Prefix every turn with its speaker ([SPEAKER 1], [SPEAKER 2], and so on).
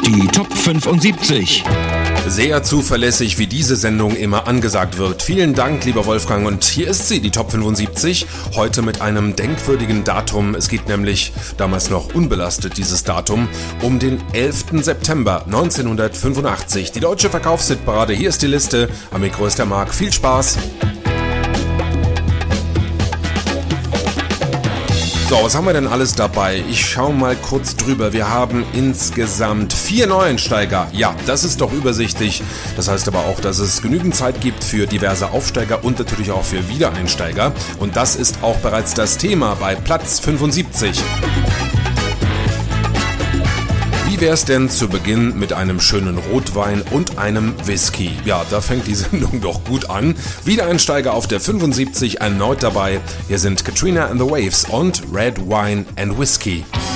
[SPEAKER 1] Die Top 75.
[SPEAKER 2] Sehr zuverlässig, wie diese Sendung immer angesagt wird. Vielen Dank, lieber Wolfgang. Und hier ist sie, die Top 75. Heute mit einem denkwürdigen Datum. Es geht nämlich, damals noch unbelastet dieses Datum, um den 11. September 1985. Die deutsche Verkaufshitparade. Hier ist die Liste. Am Mikro ist der Marc. Viel Spaß. So, was haben wir denn alles dabei? Ich schaue mal kurz drüber. Wir haben insgesamt 4 Neueinsteiger. Ja, das ist doch übersichtlich. Das heißt aber auch, dass es genügend Zeit gibt für diverse Aufsteiger und natürlich auch für Wiedereinsteiger. Und das ist auch bereits das Thema bei Platz 75. Wie wär's denn zu Beginn mit einem schönen Rotwein und einem Whisky? Ja, da fängt die Sendung doch gut an. Wiedereinsteiger auf der 75 erneut dabei. Hier sind Katrina and the Waves und Red Wine and Whiskey.